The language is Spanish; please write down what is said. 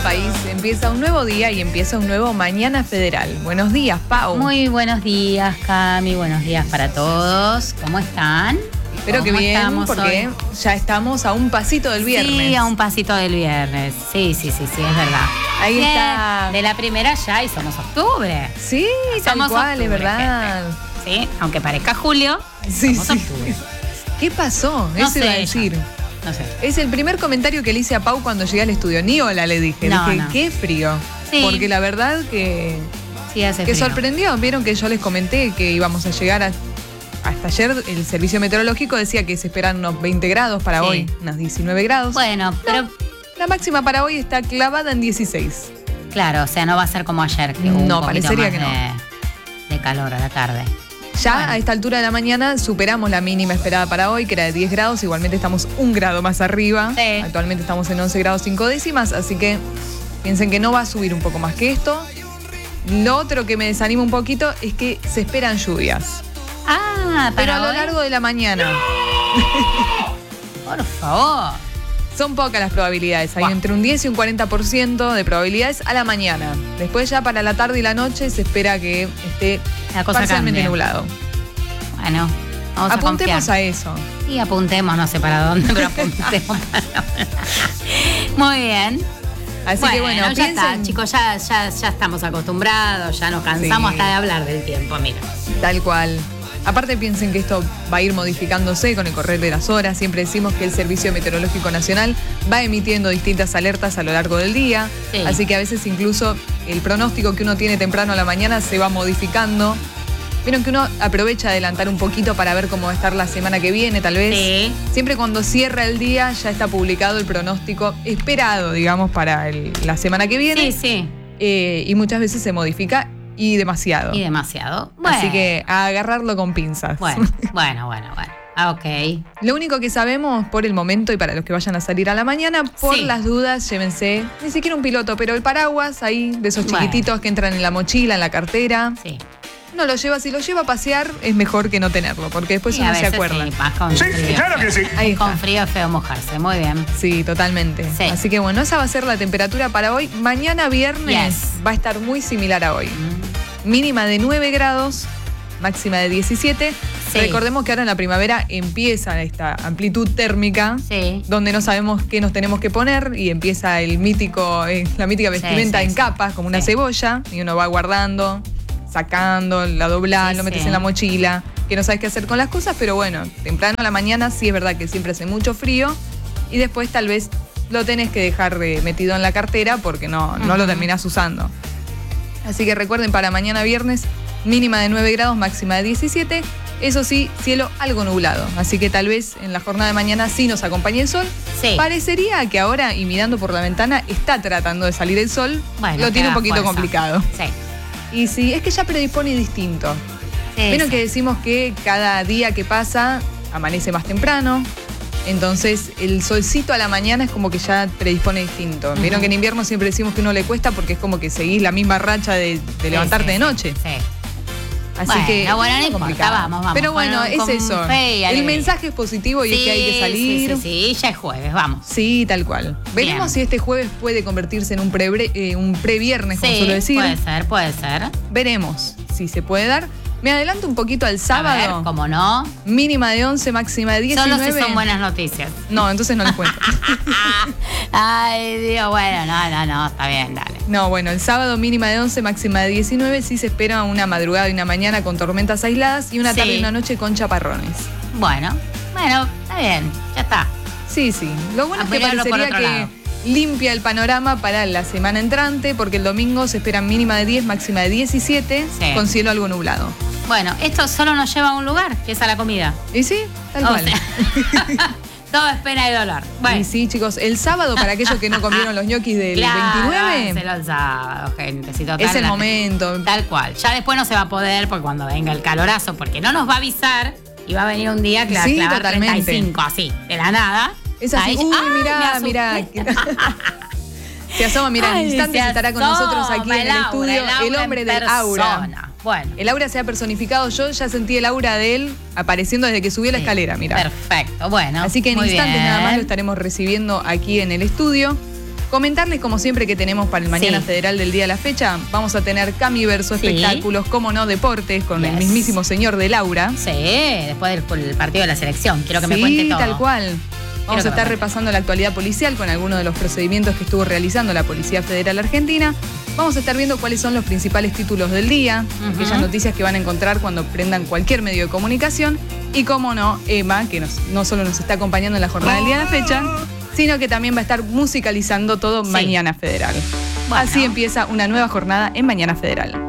país empieza un nuevo día y empieza un nuevo Mañana Federal. Buenos días, Pau. Muy buenos días, Cami. Buenos días para todos. ¿Cómo están? Espero que bien, porque ya estamos a un pasito del viernes. Sí, a un pasito del viernes. Sí, es verdad. Ahí bien, está. De la primera ya y somos octubre. Sí, tal cual, octubre, es verdad. Gente. Sí, aunque parezca julio, somos octubre. ¿Qué pasó? Eso iba a decir. No sé. Es el primer comentario que le hice a Pau cuando llegué al estudio. Ni hola le dije. Dije, qué frío. Sí. Porque la verdad que hace frío. Sorprendió. Vieron que yo les comenté que íbamos a llegar hasta ayer. El servicio meteorológico decía que se esperan unos 20 grados para hoy. Unos 19 grados. Bueno, pero la máxima para hoy está clavada en 16. Claro, o sea, no va a ser como ayer, que hubo un poquito parecería más que no. de calor a la tarde. Ya a esta altura de la mañana superamos la mínima esperada para hoy, que era de 10 grados. Igualmente estamos un grado más arriba. Sí. Actualmente estamos en 11 grados 5 décimas, así que piensen que no va a subir un poco más que esto. Lo otro que me desanima un poquito es que se esperan lluvias. Pero a lo largo de la mañana. Por favor. Son pocas las probabilidades. Hay entre un 10 y un 40% de probabilidades a la mañana. Después ya para la tarde y la noche se espera que esté parcialmente nublado. Bueno, apuntemos a eso. Y apuntemos, no sé para dónde, pero apuntemos Muy bien. Así que bueno, ya está, chicos, ya estamos acostumbrados, ya nos cansamos hasta de hablar del tiempo, mira. Tal cual. Aparte piensen que esto va a ir modificándose con el correr de las horas. Siempre decimos que el Servicio Meteorológico Nacional va emitiendo distintas alertas a lo largo del día. Sí. Así que a veces incluso el pronóstico que uno tiene temprano a la mañana se va modificando. Vieron que uno aprovecha adelantar un poquito para ver cómo va a estar la semana que viene, tal vez. Sí. Siempre cuando cierra el día ya está publicado el pronóstico esperado, digamos, para la semana que viene. Sí. Y muchas veces se modifica. Y demasiado. Bueno. Así que a agarrarlo con pinzas. Bueno. Ok. Lo único que sabemos por el momento y para los que vayan a salir a la mañana, por las dudas, llévense ni siquiera un piloto, pero el paraguas ahí, de esos chiquititos que entran en la mochila, en la cartera. Sí. No lo lleva, si lo lleva a pasear, es mejor que no tenerlo, porque después uno se acuerda. Sí, claro que sí. Ahí está. Con frío es feo mojarse, muy bien. Sí, totalmente. Sí. Así que bueno, esa va a ser la temperatura para hoy. Mañana viernes va a estar muy similar a hoy. Mínima de 9 grados, máxima de 17. Sí. Recordemos que ahora en la primavera empieza esta amplitud térmica, donde no sabemos qué nos tenemos que poner y empieza la mítica vestimenta en capas, como una cebolla, y uno va guardando, sacando, la doblás, lo metes en la mochila, que no sabes qué hacer con las cosas, pero bueno, temprano a la mañana sí es verdad que siempre hace mucho frío y después tal vez lo tenés que dejar metido en la cartera porque no lo terminás usando. Así que recuerden, para mañana viernes, mínima de 9 grados, máxima de 17. Eso sí, cielo algo nublado. Así que tal vez en la jornada de mañana sí nos acompañe el sol. Sí. Parecería que ahora, y mirando por la ventana, está tratando de salir el sol. Bueno, lo tiene un poquito complicado. Sí. Y sí, es que ya predispone distinto. Vieron que decimos que cada día que pasa amanece más temprano. Entonces el solcito a la mañana es como que ya predispone distinto. Vieron que en invierno siempre decimos que uno le cuesta porque es como que seguís la misma racha de levantarte de noche. Sí. Así que no importa, vamos. Pero bueno, es eso. El mensaje es positivo y es que hay que salir. Sí, ya es jueves, vamos. Sí, tal cual. Veremos si este jueves puede convertirse en un previernes, como suelo decir. Puede ser. Veremos si se puede dar. Me adelanto un poquito al sábado. A ver, ¿cómo no? Mínima de 11, máxima de 19. Solo si son buenas noticias. No, entonces no les cuento. Ay, Dios, bueno, no, está bien, dale. No, bueno, el sábado mínima de 11, máxima de 19. Sí se espera una madrugada y una mañana con tormentas aisladas y una tarde y una noche con chaparrones. Bueno, está bien, ya está. Sí. Lo bueno es que parecería que limpia el panorama para la semana entrante, porque el domingo se espera mínima de 10, máxima de 17, con cielo algo nublado. Bueno, esto solo nos lleva a un lugar, que es a la comida. Y sí, tal cual. Todo es pena y dolor. Bueno. Y sí, chicos, el sábado, para aquellos que no comieron los ñoquis del 29. El sábado, gente. Es el momento. Tal cual. Ya después no se va a poder, porque cuando venga el calorazo, porque no nos va a avisar, y va a venir un día que va a clavar 35, así, de la nada. Es así. Mirá. Se asoma, en instantes estará con nosotros aquí en el estudio el hombre del aura. Bueno. El aura se ha personificado. Yo ya sentí el aura de él apareciendo desde que subió la escalera, mirá. Perfecto, bueno. Así que en instantes nada más lo estaremos recibiendo aquí en el estudio. Comentarles, como siempre, que tenemos para el Mañana Federal del día de la fecha. Vamos a tener Camiverso, espectáculos, como no, deportes, con el mismísimo señor de Laura. Sí, después del partido de la selección. Quiero que me cuente todo. Sí, tal cual. Vamos a estar repasando la actualidad policial con algunos de los procedimientos que estuvo realizando la Policía Federal Argentina. Vamos a estar viendo cuáles son los principales títulos del día, aquellas noticias que van a encontrar cuando prendan cualquier medio de comunicación. Y como no, Emma, que no solo nos está acompañando en la jornada del día de la fecha, sino que también va a estar musicalizando todo Mañana Federal. Bueno. Así empieza una nueva jornada en Mañana Federal.